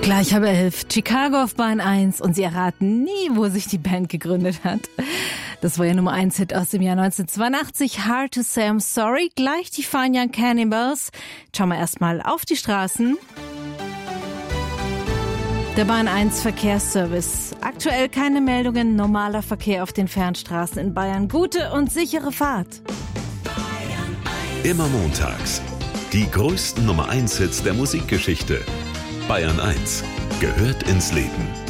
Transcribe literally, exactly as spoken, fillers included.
Gleich halb elf, Chicago auf Bahn eins und Sie erraten nie, wo sich die Band gegründet hat. Das war ja Nummer eins Hit aus dem Jahr neunzehnhundertzweiundachtzig, Hard to Say I'm Sorry. Gleich die Fine Young Cannibals. Schauen wir erstmal auf die Straßen. Der Bahn eins Verkehrsservice. Aktuell keine Meldungen, normaler Verkehr auf den Fernstraßen in Bayern. Gute und sichere Fahrt. Immer montags. Die größten Nummer eins Hits der Musikgeschichte. Bayern eins gehört ins Leben.